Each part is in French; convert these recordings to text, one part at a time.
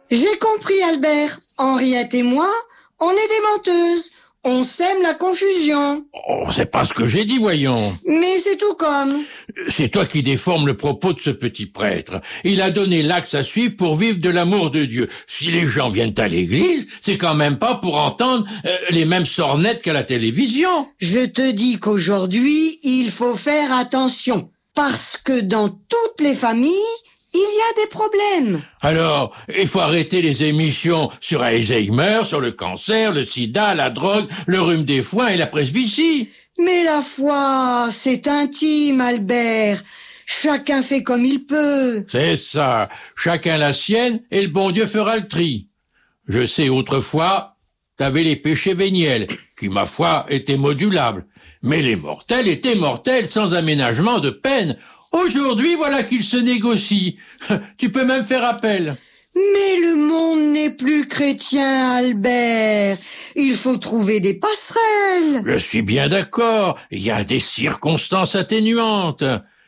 J'ai compris, Albert. Henriette et moi, on est des menteuses. On sème la confusion. Oh, c'est pas ce que j'ai dit, voyons. Mais c'est tout comme. C'est toi qui déformes le propos de ce petit prêtre. Il a donné l'axe à suivre pour vivre de l'amour de Dieu. Si les gens viennent à l'église, c'est quand même pas pour entendre les mêmes sornettes qu'à la télévision. Je te dis qu'aujourd'hui, il faut faire attention. Parce que dans toutes les familles, il y a des problèmes. Alors, il faut arrêter les émissions sur Alzheimer, sur le cancer, le sida, la drogue, le rhume des foins et la presbytie. Mais la foi, c'est intime, Albert. Chacun fait comme il peut. C'est ça. Chacun la sienne et le bon Dieu fera le tri. Je sais, autrefois, t'avais les péchés véniels, qui, ma foi, étaient modulables. Mais les mortels étaient mortels sans aménagement de peine. Aujourd'hui, voilà qu'ils se négocient. Tu peux même faire appel. Mais le monde n'est plus chrétien, Albert. Il faut trouver des passerelles. Je suis bien d'accord. Il y a des circonstances atténuantes.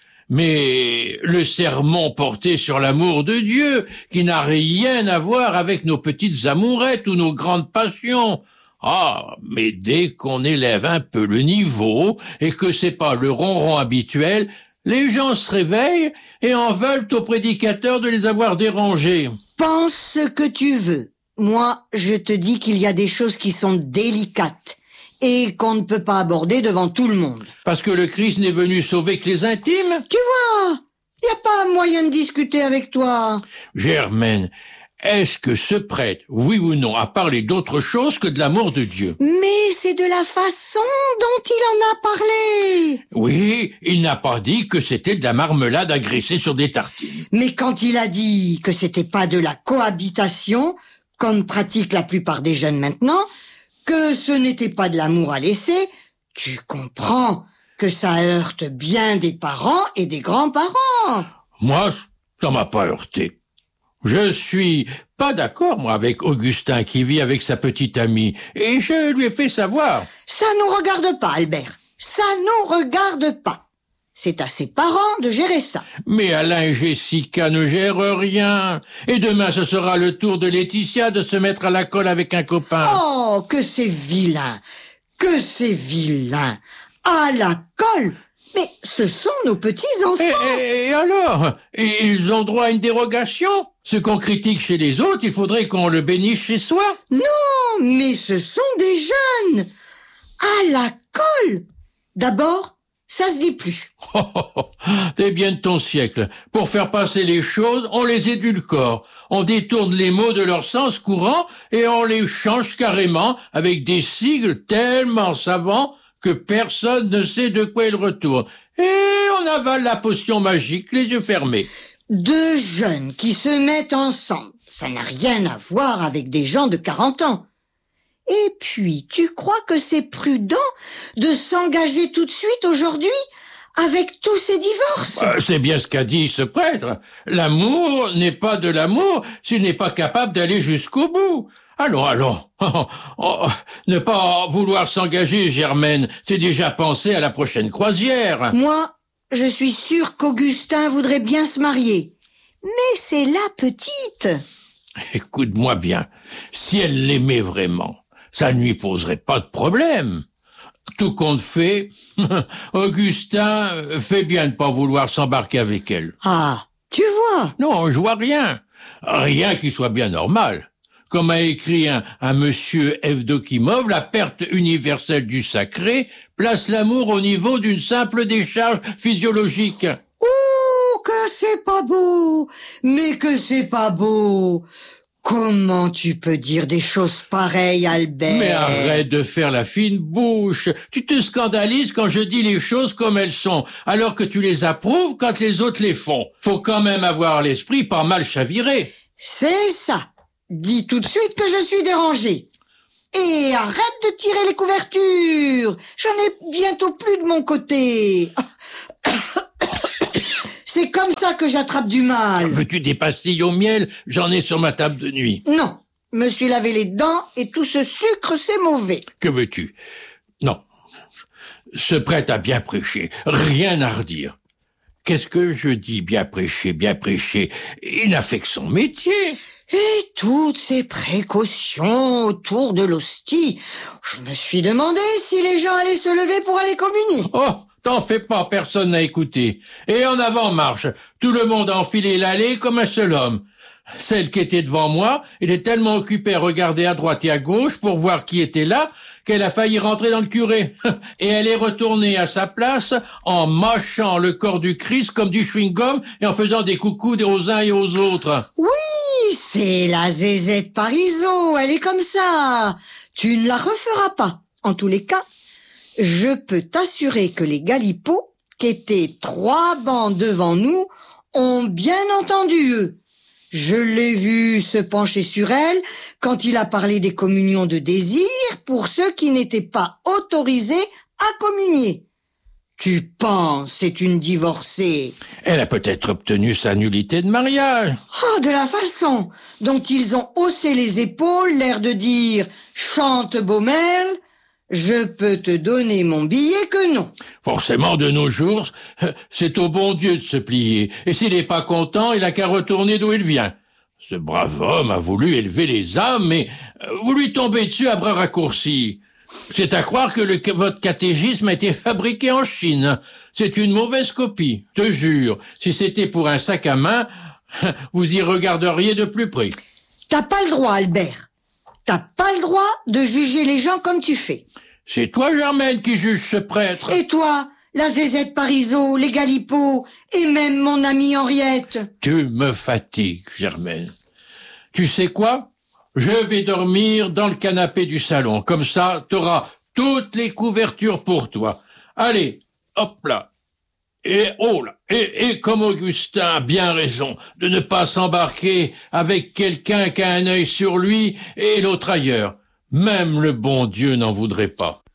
Mais le sermon porté sur l'amour de Dieu, qui n'a rien à voir avec nos petites amourettes ou nos grandes passions. Ah, mais dès qu'on élève un peu le niveau et que c'est pas le ronron habituel, les gens se réveillent et en veulent au prédicateur de les avoir dérangés. Pense ce que tu veux. Moi, je te dis qu'il y a des choses qui sont délicates et qu'on ne peut pas aborder devant tout le monde. Parce que le Christ n'est venu sauver que les intimes? Tu vois, il n'y a pas moyen de discuter avec toi. Germaine, est-ce que ce prêtre, oui ou non, a parlé d'autre chose que de l'amour de Dieu? Mais c'est de la façon dont il en a parlé. Oui, il n'a pas dit que c'était de la marmelade à graisser sur des tartines. Mais quand il a dit que c'était pas de la cohabitation, comme pratique la plupart des jeunes maintenant, que ce n'était pas de l'amour à laisser, tu comprends que ça heurte bien des parents et des grands-parents. Moi, ça m'a pas heurté. Je suis pas d'accord, moi, avec Augustin qui vit avec sa petite amie, et je lui ai fait savoir. Ça nous regarde pas, Albert. Ça nous regarde pas. C'est à ses parents de gérer ça. Mais Alain et Jessica ne gèrent rien. Et demain, ce sera le tour de Laetitia de se mettre à la colle avec un copain. Oh, que c'est vilain. Que c'est vilain. À la colle. Mais ce sont nos petits-enfants. Et alors? Ils ont droit à une dérogation? Ce qu'on critique chez les autres, il faudrait qu'on le bénisse chez soi? Non, mais ce sont des jeunes. À la colle. D'abord, ça se dit plus. T'es bien de ton siècle. Pour faire passer les choses, on les édulcore. On détourne les mots de leur sens courant et on les change carrément avec des sigles tellement savants que personne ne sait de quoi ils retournent. Et on avale la potion magique, les yeux fermés. Deux jeunes qui se mettent ensemble, ça n'a rien à voir avec des gens de 40 ans. Et puis, tu crois que c'est prudent de s'engager tout de suite aujourd'hui avec tous ces divorces? C'est bien ce qu'a dit ce prêtre. L'amour n'est pas de l'amour s'il n'est pas capable d'aller jusqu'au bout. Allons. Ne pas vouloir s'engager, Germaine, c'est déjà penser à la prochaine croisière. Moi, je suis sûre qu'Augustin voudrait bien se marier. Mais c'est la petite. Écoute-moi bien, si elle l'aimait vraiment, ça ne lui poserait pas de problème. Tout compte fait, Augustin fait bien de pas vouloir s'embarquer avec elle. Ah, tu vois? Non, je vois rien. Rien qui soit bien normal. Comme a écrit un monsieur Evdokimov, la perte universelle du sacré place l'amour au niveau d'une simple décharge physiologique. Oh, que c'est pas beau! Mais que c'est pas beau! Comment tu peux dire des choses pareilles, Albert? Mais arrête de faire la fine bouche. Tu te scandalises quand je dis les choses comme elles sont, alors que tu les approuves quand les autres les font. Faut quand même avoir l'esprit pas mal chaviré. C'est ça. Dis tout de suite que je suis dérangé. Et arrête de tirer les couvertures. J'en ai bientôt plus de mon côté. C'est comme ça que j'attrape du mal. Veux-tu des pastilles au miel? J'en ai sur ma table de nuit. Non, me suis lavé les dents et tout ce sucre, c'est mauvais. Que veux-tu? Non. Ce prêtre a bien prêché. Rien à redire. Qu'est-ce que je dis? Bien prêché, bien prêché. Il n'a fait que son métier. Et toutes ces précautions autour de l'hostie, je me suis demandé si les gens allaient se lever pour aller communier. Oh, t'en fais pas, personne n'a écouté. Et en avant marche, tout le monde a enfilé l'allée comme un seul homme. Celle qui était devant moi, elle est tellement occupée à regarder à droite et à gauche pour voir qui était là, qu'elle a failli rentrer dans le curé. Et elle est retournée à sa place en mâchant le corps du Christ comme du chewing-gum et en faisant des coucous aux uns et aux autres. Oui, c'est la Zézette Parisot, elle est comme ça. Tu ne la referas pas. En tous les cas, je peux t'assurer que les galipots, qui étaient 3 bancs devant nous, ont bien entendu eux. Je l'ai vu se pencher sur elle quand il a parlé des communions de désir pour ceux qui n'étaient pas autorisés à communier. Tu penses, c'est une divorcée. Elle a peut-être obtenu sa nullité de mariage. Oh, de la façon dont ils ont haussé les épaules, l'air de dire « chante Beaumerle », je peux te donner mon billet que non. Forcément, de nos jours, c'est au bon Dieu de se plier. Et s'il n'est pas content, il a qu'à retourner d'où il vient. Ce brave homme a voulu élever les âmes, mais vous lui tombez dessus à bras raccourcis. C'est à croire que votre catéchisme a été fabriqué en Chine. C'est une mauvaise copie, te jure. Si c'était pour un sac à main, vous y regarderiez de plus près. T'as pas le droit, Albert. T'as pas le droit de juger les gens comme tu fais. C'est toi, Germaine, qui juge ce prêtre. Et toi, la Zézette Parisot, les galipots, et même mon amie Henriette. Tu me fatigues, Germaine. Tu sais quoi? Je vais dormir dans le canapé du salon. Comme ça, t'auras toutes les couvertures pour toi. Allez, hop là. Et oh là, et comme Augustin a bien raison de ne pas s'embarquer avec quelqu'un qui a un œil sur lui et l'autre ailleurs. Même le bon Dieu n'en voudrait pas.